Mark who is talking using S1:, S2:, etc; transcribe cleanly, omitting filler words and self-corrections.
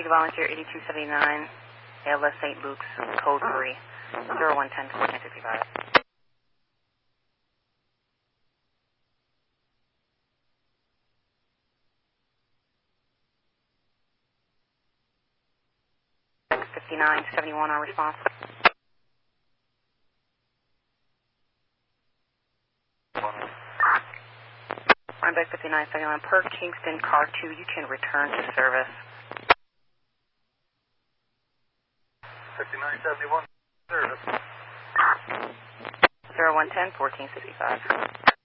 S1: Take a volunteer 8279, ALS St. Luke's, code 3, 0110 1455. $59.71 on response. Rhinebeck 5971, per Kingston, car 2, you can return to service.
S2: 5971, service.
S1: 0110 1465.